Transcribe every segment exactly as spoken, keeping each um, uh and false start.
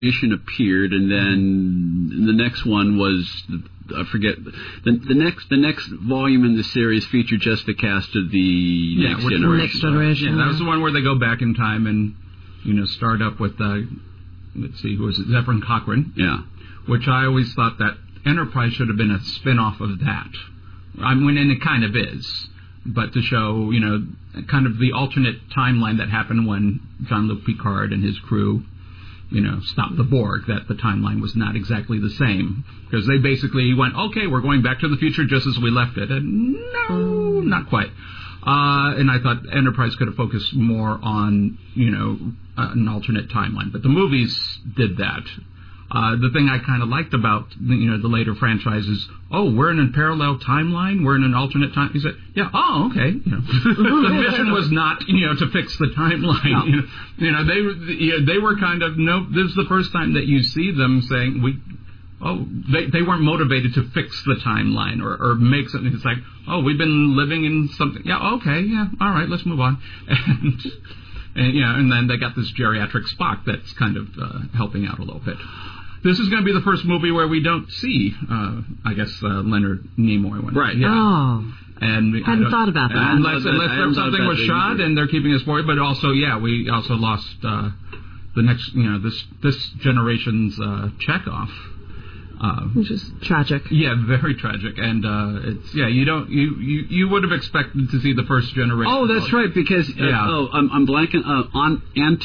Nation appeared, and then the next one was I forget the the next the next volume in the series featured just the cast of the yeah, Next which Generation. Next Generation. Yeah, yeah. that was the one where they go back in time and you know start up with uh, let's see, who was it? Zefram Cochrane. Yeah, which I always thought that Enterprise should have been a spin-off of that. I mean, and it kind of is, but to show you know kind of the alternate timeline that happened when Jean-Luc Picard and his crew. You know, stop the Borg, that the timeline was not exactly the same. Because they basically went, okay, we're going back to the future just as we left it. And no, not quite. Uh, and I thought Enterprise could have focused more on, you know, an alternate timeline. But the movies did that. Uh, the thing I kind of liked about, you know, the later franchises, oh, we're in a parallel timeline, we're in an alternate time. He said, yeah, oh, okay. You know, the mission was not, you know, to fix the timeline. No. You know, you know, they you know, they were kind of no. This is the first time that you see them saying we. Oh, they they weren't motivated to fix the timeline or, or make something. It's like, oh, we've been living in something. Yeah, okay, yeah, all right, let's move on. And and you know, and then they got this geriatric Spock that's kind of uh, helping out a little bit. This is going to be the first movie where we don't see, uh, I guess, uh, Leonard Nimoy. When, right. Yeah. Oh. And we, hadn't thought about that. Unless, unless that, there something was shot either. and they're keeping us for it. But also, yeah, we also lost uh, the next, you know, this this generation's uh, Chekhov. Uh, Which is tragic. Yeah, very tragic, and uh, it's yeah. You don't you, you, you would have expected to see the first generation. Oh, that's right. Because uh, yeah. oh, I'm, I'm blanking uh, on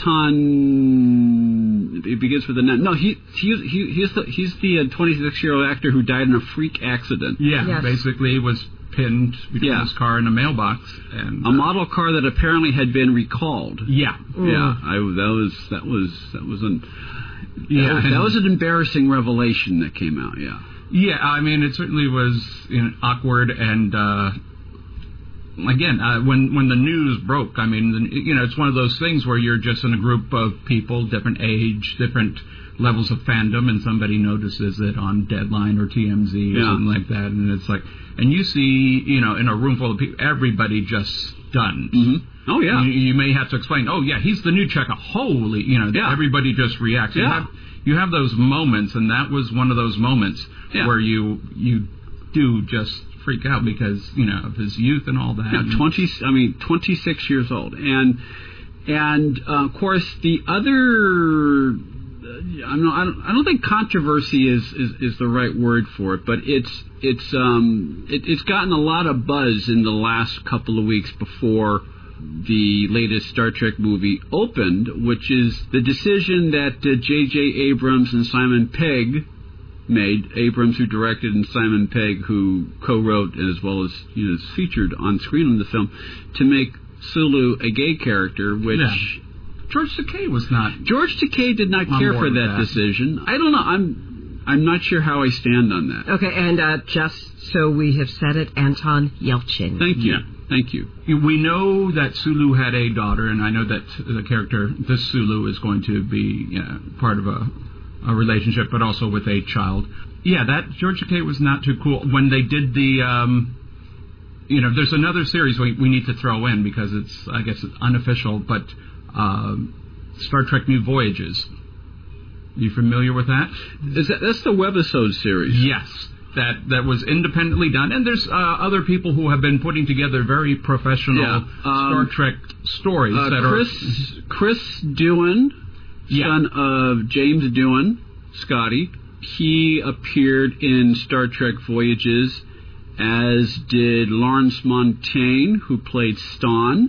Anton. It begins with a no. He he, he he's the he's the twenty-six year old actor who died in a freak accident. Yeah, yes. basically was pinned between yeah. his car and a mailbox, and a uh, model car that apparently had been recalled. Yeah, mm. yeah. I that was that was that was an. Yeah, that was, that was an embarrassing revelation that came out, yeah. Yeah, I mean, it certainly was you know, awkward, and uh, again, uh, when when the news broke, I mean, the, you know, it's one of those things where you're just in a group of people, different age, different levels of fandom, and somebody notices it on Deadline or T M Z or yeah. something like that, and it's like, and you see, you know, in a room full of people, everybody just stunned. Mm-hmm. Oh, yeah. You, you may have to explain, oh, yeah, he's the new Chekhov. Holy, you know, yeah. everybody just reacts. Yeah. You have, you have those moments, and that was one of those moments yeah. where you you do just freak out because, you know, of his youth and all that. Yeah, twenty, I mean, twenty-six years old. And, and uh, of course, the other... I'm not, I don't. I don't think controversy is, is, is the right word for it, but it's it's um it, it's gotten a lot of buzz in the last couple of weeks before the latest Star Trek movie opened, which is the decision that uh, J J Abrams and Simon Pegg made. Abrams, who directed, and Simon Pegg, who co-wrote as well as you know is featured on screen in the film, to make Sulu a gay character, which. Yeah. George Takei was not. George Takei did not care for that, that decision. I don't know. I'm I'm not sure how I stand on that. Okay, and uh, just so we have said it, Anton Yelchin. Thank you. Yeah. Thank you. We know that Sulu had a daughter, and I know that the character, this Sulu, is going to be you know, part of a, a relationship, but also with a child. Yeah, that George Takei was not too cool. When they did the, um, you know, there's another series we, we need to throw in because it's, I guess, it's unofficial, but uh, Star Trek New Voyages. You familiar with that? Is that that's the webisode series? Yes. That that was independently done, and there's uh, other people who have been putting together very professional yeah. um, Star Trek stories. Uh, that Chris are Chris Doohan, yeah. son of James Doohan, Scotty. He appeared in Star Trek Voyages, as did Lawrence Montaigne, who played Stonn.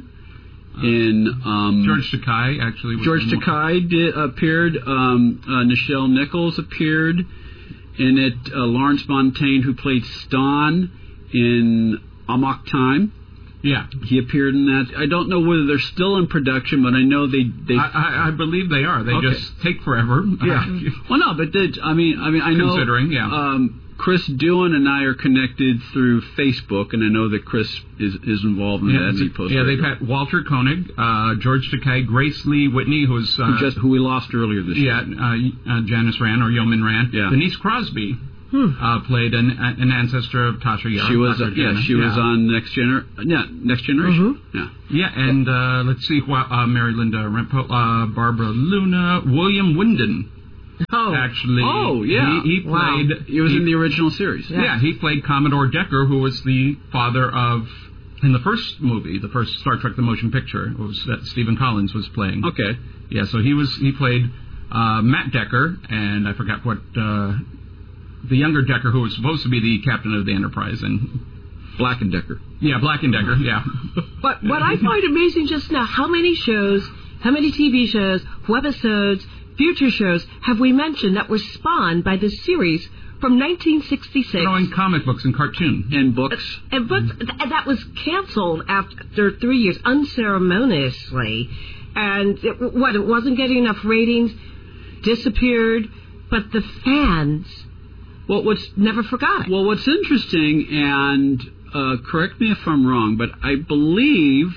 In um, George Takei actually. Was George Takei did appeared. Um, uh, Nichelle Nichols appeared in it. Uh, Lawrence Montaigne, who played Stonn in Amok Time. Yeah, he appeared in that. I don't know whether they're still in production, but I know they. they I, I, I believe they are. They okay. just take forever. Yeah. Well, no, but they, I mean, I mean, I know. Considering, yeah. Um, Chris Doohan and I are connected through Facebook, and I know that Chris is is involved in yeah, that. He posts yeah, they've regularly. had Walter Koenig, uh, George Takei, Grace Lee Whitney, who's uh, who, just, who we lost earlier this yeah, year. Yeah, uh, uh, Janice Rand or Yeoman Rand. Yeah. Denise Crosby hmm. uh, played an an ancestor of Tasha Yar. She was uh, yeah, she yeah. was on Next Gener yeah, Next Generation. Mm-hmm. Yeah, yeah, and uh, let's see, uh, Mary Linda Rempel, uh, Barbara Luna, William Winden. Oh. actually. Oh, yeah. He, he played. Wow. He was in the original series. Yeah. yeah, he played Commodore Decker, who was the father of. In the first movie, the first Star Trek: The Motion Picture, it was that Stephen Collins was playing. Okay. Yeah, so he was he played uh, Matt Decker, and I forgot what uh, the younger Decker, who was supposed to be the captain of the Enterprise, and Black and Decker. Yeah, Black and Decker. Yeah. But what I find amazing just now, how many shows, how many T V shows, webisodes, future shows have we mentioned that were spawned by this series? From nineteen sixty-six. Throwing comic books and cartoon. And books. And books, th- that was canceled after three years, unceremoniously. And it, what, it wasn't getting enough ratings, disappeared, but the fans well, what's, never forgot it. Well, what's interesting, and uh, correct me if I'm wrong, but I believe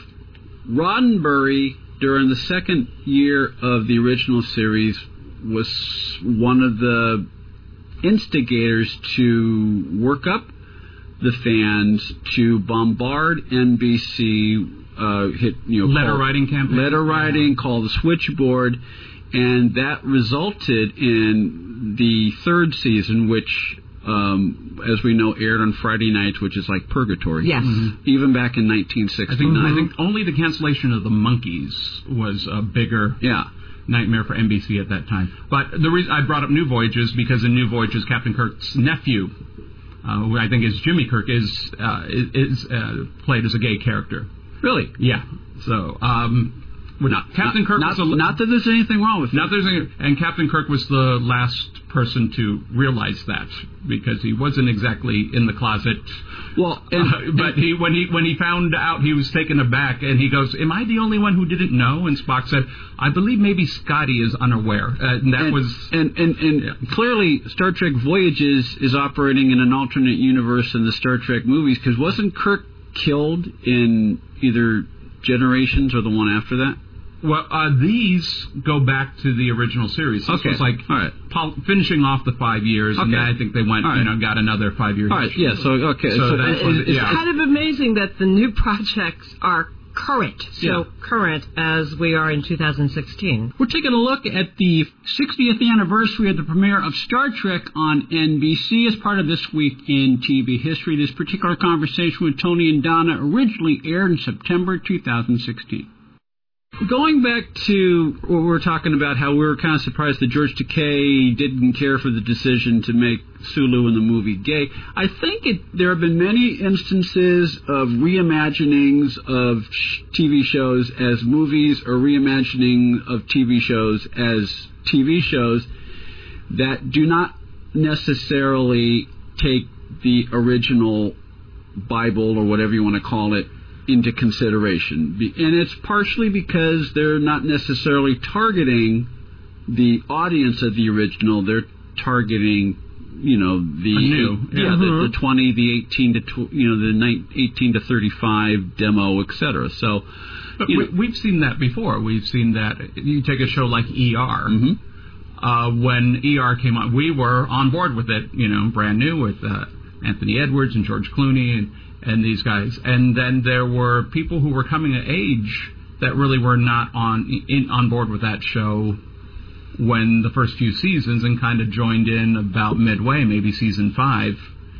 Roddenberry, during the second year of the original series, was one of the instigators to work up the fans to bombard N B C, uh, hit you know letter call, writing campaign, letter writing, call the switchboard, and that resulted in the third season, which, um, as we know, aired on Friday nights, which is like purgatory. Yes, mm-hmm. Even back in nineteen sixty-nine. I think, I think only the cancellation of the Monkees was a bigger. Yeah. Nightmare for N B C at that time. But the reason I brought up New Voyages, because in New Voyages, Captain Kirk's nephew, uh, who I think is Jimmy Kirk, is uh, is uh, played as a gay character. Really? Yeah. So, um, well, not, Captain not, Kirk not, was a, not that there's anything wrong with it. Not there's any, and Captain Kirk was the last person to realize that, because he wasn't exactly in the closet. Well, and, uh, but he when he when he found out, he was taken aback, and he goes, "Am I the only one who didn't know?" And Spock said, "I believe maybe Scotty is unaware." Uh, and that and, was and and, and yeah. Clearly, Star Trek Voyages is operating in an alternate universe in the Star Trek movies, because wasn't Kirk killed in either Generations or the one after that? Well, uh, these go back to the original series. This okay. was like All right. pol- finishing off the five years, okay. and then I think they went, right. you know, got another five years. All right, yeah, so, okay. So, so that's it, what, it's It's yeah. kind of amazing that the new projects are current, so yeah. current as we are in two thousand sixteen. We're taking a look at the sixtieth anniversary of the premiere of Star Trek on N B C as part of This Week in T V History. This particular conversation with Tony and Donna originally aired in September two thousand sixteen. Going back to what we were talking about, how we were kind of surprised that George Takei didn't care for the decision to make Sulu in the movie gay. I think it, there have been many instances of reimaginings of T V shows as movies or reimagining of T V shows as T V shows that do not necessarily take the original Bible or whatever you want to call it into consideration. And it's partially because they're not necessarily targeting the audience of the original. They're targeting, you know, the new, yeah, yeah. the, Mm-hmm. the twenty, the eighteen to tw- you know, the eighteen to thirty-five demo, et cetera. So, But you we, know, we've seen that before. We've seen that. You take a show like E R. mm-hmm. Uh, when E R came out, we were on board with it, you know, brand new with uh, Anthony Edwards and George Clooney and, and these guys. And then there were people who were coming of age that really were not on in, on board with that show when the first few seasons, and kind of joined in about midway, maybe season five.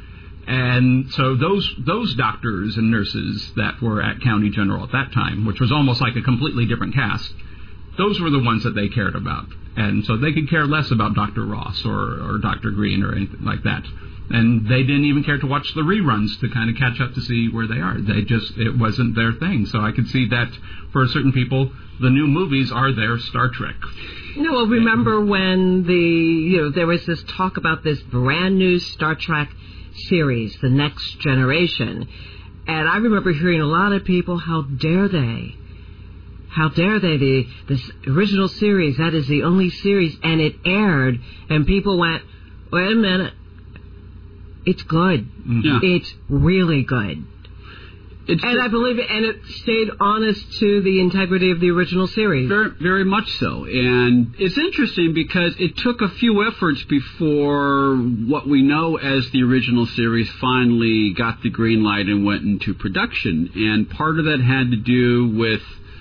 And so those those doctors and nurses that were at County General at that time, which was almost like a completely different cast, those were the ones that they cared about. And so they could care less about Doctor Ross or, or Doctor Green or anything like that. And they didn't even care to watch the reruns to kind of catch up to see where they are. They just, it wasn't their thing. So I could see that for certain people, the new movies are their Star Trek. No, well, remember when the, you know, there was this talk about this brand new Star Trek series, The Next Generation. And I remember hearing a lot of people, how dare they? How dare they? The this original series, that is the only series, and it aired, and people went, wait a minute, it's good. Yeah. It's really good. It's And I believe it, and it stayed honest to the integrity of the original series. Very, very much so. And it's interesting because it took a few efforts before what we know as the original series finally got the green light and went into production. And part of that had to do with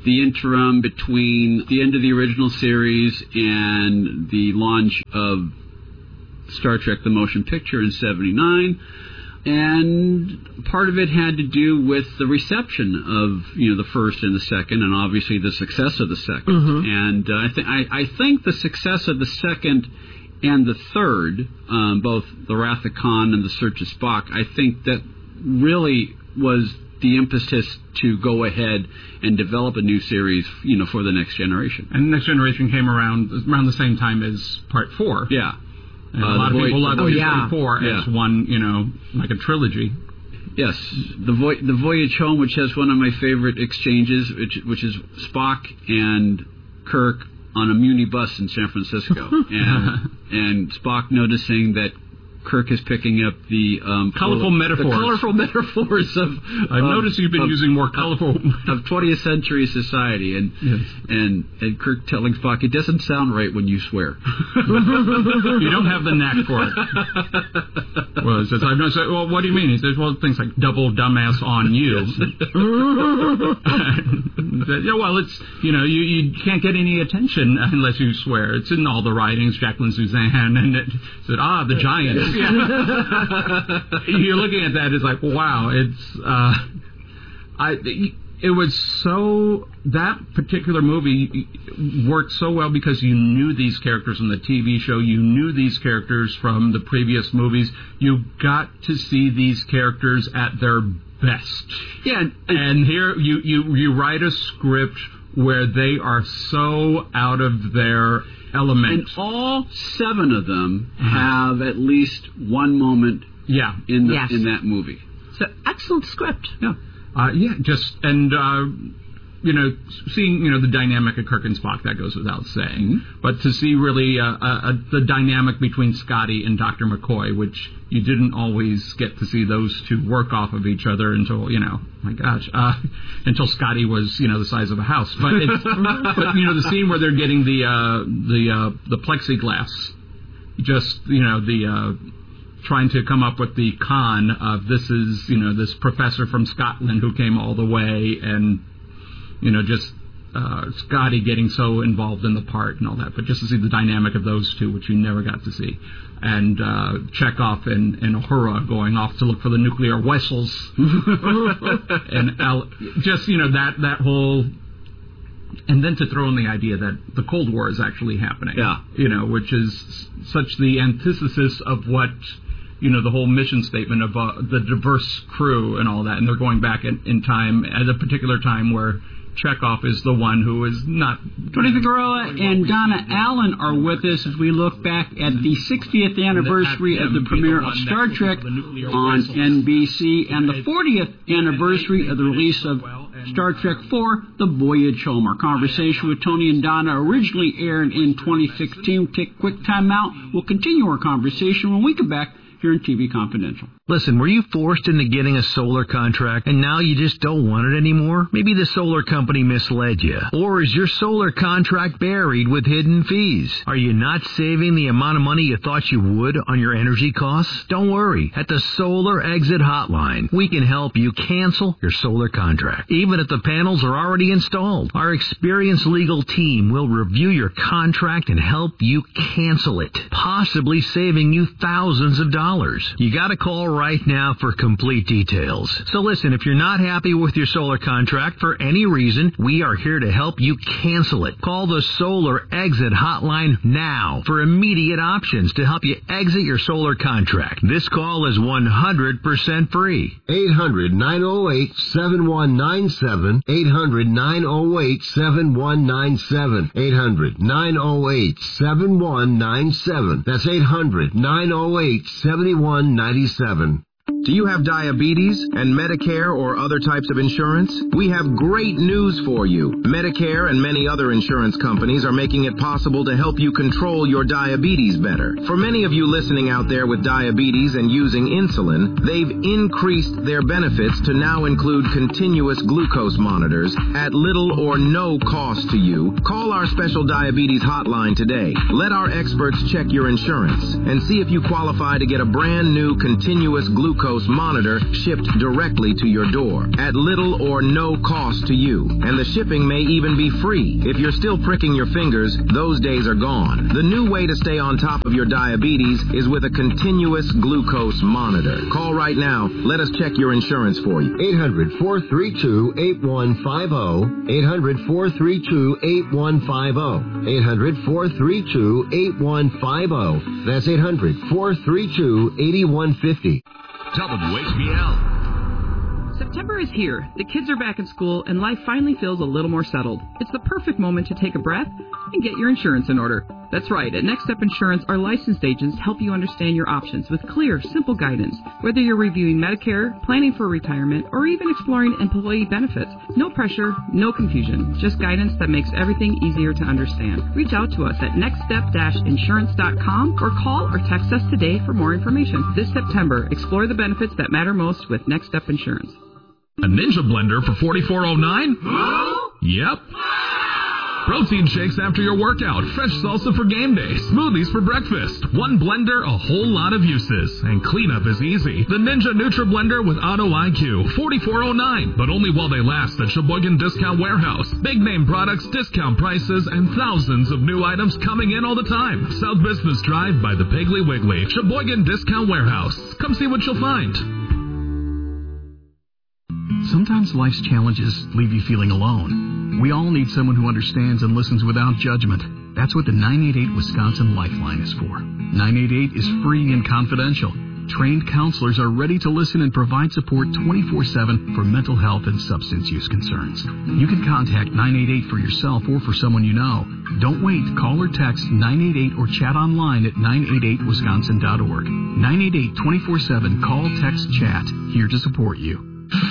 the interim between the end of the original series and the launch of Star Trek The Motion Picture in seventy-nine. And part of it had to do with the reception of, you know, the first and the second, and obviously the success of the second. Mm-hmm. And uh, I, th- I, I think the success of the second and the third, um, both The Wrath of Khan and The Search of Spock, I think that really was the impetus to go ahead and develop a new series, you know, for the Next Generation. And Next Generation came around around the same time as Part Four. Yeah. And Uh, a lot of voy- people love oh, yeah. four Yeah. as one, you know, like a trilogy. Yes, the vo- the Voyage Home, which has one of my favorite exchanges, which, which is Spock and Kirk on a Muni bus in San Francisco, and and Spock noticing that Kirk is picking up the um, Colorful the metaphors. colorful metaphors of. I've of, noticed you've been of, using more colorful of twentieth century society, and Yes. and and Kirk telling Spock, it doesn't sound right when you swear. You don't have the knack for it. Well, he says, I've noticed, well, what do you mean? He says, well, things like double dumbass on you. Said, yeah, well, it's, you know, you, you can't get any attention unless you swear. It's in all the writings, Jacqueline Suzanne, and it said, ah, the Giants. Yeah. You're looking at that, it's like, wow, it's, uh, I, it was so, that particular movie worked so well because you knew these characters from the T V show, you knew these characters from the previous movies, you got to see these characters at their best. Yeah, and, And here you, you, you write a script where they are so out of their element. and all seven of them have at least one moment Yeah. in the, Yes. in that movie. So, excellent script. Yeah. Uh, yeah, just, and, uh, you know, seeing, you know, the dynamic of Kirk and Spock, that goes without saying. Mm-hmm. But to see really uh, uh, uh, the dynamic between Scotty and Doctor McCoy, which you didn't always get to see those two work off of each other until, you know, my gosh, uh, until Scotty was, you know, the size of a house. But, it's, but you know, the scene where they're getting the, uh, the, uh, the plexiglass, just, you know, the, uh, trying to come up with the con of this is, you know, this professor from Scotland who came all the way, and, you know, just uh, Scotty getting so involved in the part and all that. But just to see the dynamic of those two, which you never got to see. And uh, Chekhov and, and Uhura going off to look for the nuclear vessels. and Al- just, you know, that, that whole... And then to throw in the idea that the Cold War is actually happening. Yeah. You know, which is such the antithesis of what... you know, the whole mission statement of uh, the diverse crew and all that, and they're going back in, in time at a particular time where Chekhov is the one who is not... Tony Figueroa and Donna Allen are with us as we look back at the sixtieth anniversary of the premiere of Star Trek on N B C and the fortieth anniversary of the release of Star Trek four, The Voyage Home. Our conversation with Tony and Donna originally aired in twenty sixteen. Take a quick time out. We'll continue our conversation when we come back here in T V Confidential. Listen, were you forced into getting a solar contract and now you just don't want it anymore? Maybe the solar company misled you. Or is your solar contract buried with hidden fees? Are you not saving the amount of money you thought you would on your energy costs? Don't worry. At the Solar Exit Hotline, we can help you cancel your solar contract, even if the panels are already installed. Our experienced legal team will review your contract and help you cancel it, possibly saving you thousands of dollars. You got to call right now for complete details. So listen, if you're not happy with your solar contract for any reason, we are here to help you cancel it. Call the Solar Exit Hotline now for immediate options to help you exit your solar contract. This call is one hundred percent free. eight hundred, nine oh eight, seven one nine seven. eight hundred, nine oh eight, seven one nine seven. eight hundred, nine oh eight, seven one nine seven. That's eight hundred, nine oh eight, seven one nine seven. Do you have diabetes and Medicare or other types of insurance? We have great news for you. Medicare and many other insurance companies are making it possible to help you control your diabetes better. For many of you listening out there with diabetes and using insulin, they've increased their benefits to now include continuous glucose monitors at little or no cost to you. Call our special diabetes hotline today. Let our experts check your insurance and see if you qualify to get a brand new continuous glucose glucose monitor shipped directly to your door at little or no cost to you. And the shipping may even be free. If you're still pricking your fingers, those days are gone. The new way to stay on top of your diabetes is with a continuous glucose monitor. Call right now. Let us check your insurance for you. eight hundred, four three two, eight one five zero. eight hundred, four three two, eight one five zero. eight hundred, four three two, eight one five zero. That's eight hundred, four three two, eight one five zero. W H B L. September is here. The kids are back at school, and life finally feels a little more settled. It's the perfect moment to take a breath and get your insurance in order. That's right. At Next Step Insurance, our licensed agents help you understand your options with clear, simple guidance. Whether you're reviewing Medicare, planning for retirement, or even exploring employee benefits, no pressure, no confusion. Just guidance that makes everything easier to understand. Reach out to us at next step dash insurance dot com or call or text us today for more information. This September, explore the benefits that matter most with Next Step Insurance. A Ninja blender for forty-four oh nine? Yep. Protein shakes after your workout, fresh salsa for game day, smoothies for breakfast. One blender, a whole lot of uses. And cleanup is easy. The Ninja Nutra Blender with Auto I Q, forty-four oh nine, but only while they last at Sheboygan Discount Warehouse. Big name products, discount prices, and thousands of new items coming in all the time. South Business Drive by the Piggly Wiggly. Sheboygan Discount Warehouse. Come see what you'll find. Sometimes life's challenges leave you feeling alone. We all need someone who understands and listens without judgment. That's what the nine eight eight Wisconsin Lifeline is for. nine eight eight is free and confidential. Trained counselors are ready to listen and provide support twenty-four seven for mental health and substance use concerns. You can contact nine eight eight for yourself or for someone you know. Don't wait. Call or text nine eight eight or chat online at nine eight eight wisconsin dot org. nine eight eight, twenty-four seven. Call, text, chat. Here to support you.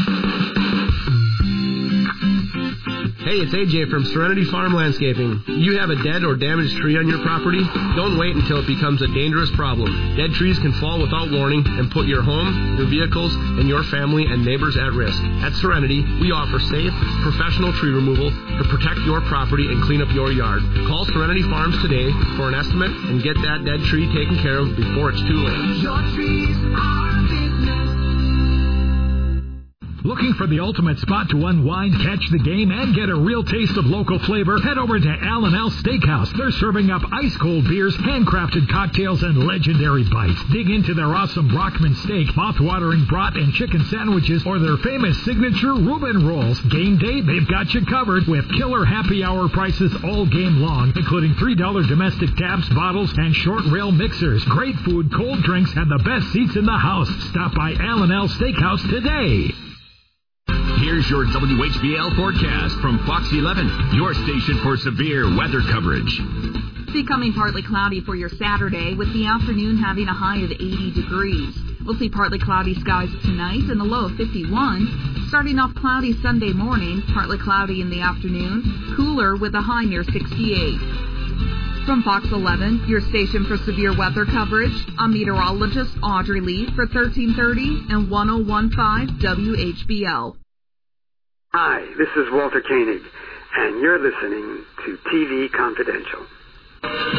Hey, it's A J from Serenity Farm Landscaping. You have a dead or damaged tree on your property? Don't wait until it becomes a dangerous problem. Dead trees can fall without warning and put your home, your vehicles, and your family and neighbors at risk. At Serenity, we offer safe, professional tree removal to protect your property and clean up your yard. Call Serenity Farms today for an estimate and get that dead tree taken care of before it's too late. Your trees are business. Looking for the ultimate spot to unwind, catch the game, and get a real taste of local flavor? Head over to Al and Al Steakhouse. They're serving up ice-cold beers, handcrafted cocktails, and legendary bites. Dig into their awesome Brockman steak, mouth-watering brat and chicken sandwiches, or their famous signature Reuben rolls. Game day, they've got you covered with killer happy hour prices all game long, including three dollars domestic taps, bottles, and short rail mixers. Great food, cold drinks, and the best seats in the house. Stop by Al and Al Steakhouse today. Here's your W H B L forecast from Fox eleven, your station for severe weather coverage. Becoming partly cloudy for your Saturday, with the afternoon having a high of eighty degrees. We'll see partly cloudy skies tonight and the low of fifty-one. Starting off cloudy Sunday morning, partly cloudy in the afternoon, cooler with a high near sixty-eight. From Fox eleven, your station for severe weather coverage, I'm meteorologist Audrey Lee for thirteen thirty and ten fifteen W H B L. Hi, this is Walter Koenig, and you're listening to T V Confidential.